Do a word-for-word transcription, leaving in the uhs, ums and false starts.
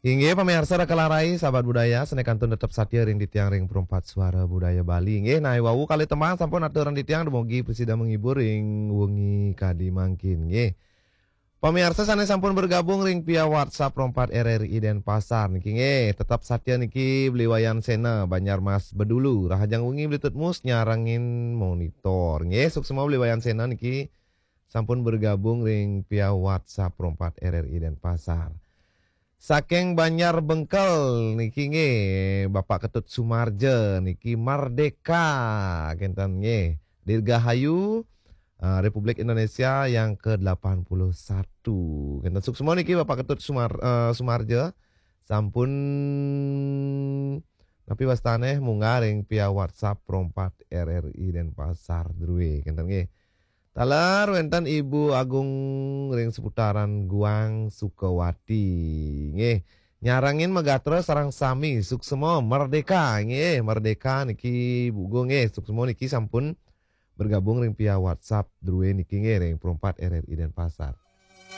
Inggih pamirsa kalarai sahabat budaya senekantun tetep satya ring di tiang ring perempat suara budaya Bali. Inggih nah wau kali teman sampun aturan di tiang demogi presida menghibur ring wengi kadi mangkin nggih. Pamirsa sanes sampun bergabung ring via WhatsApp perempat R R I Denpasar niki nggih. Tetap satya niki Beliwayan Sena Banjarmas Bedulu Rahajang wengi blitut mus nyarangin monitor. Nggih suk semua Beliwayan Sena niki sampun bergabung ring via WhatsApp perempat R R I Denpasar. Saking Banjar Bengkel niki nggih Bapak Ketut Sumarja niki Merdeka kinten nggih Dirgahayu uh, Republik Indonesia yang ke delapan puluh satu. Kinten suk semua niki Bapak Ketut Sumar, uh, Sumarja sampun tapi wastaneh munggah ring via WhatsApp perempat R R I Denpasar druwe kinten nggih. Talar wenten Ibu Agung ring seputaran Guang Sukawati. Nggih, nyarangin Megatro sarang sami suksemo merdeka nggih, merdeka niki bugo nggih, suksemo niki sampun bergabung ring via WhatsApp druwe niki nggih ring perempat R R I Denpasar.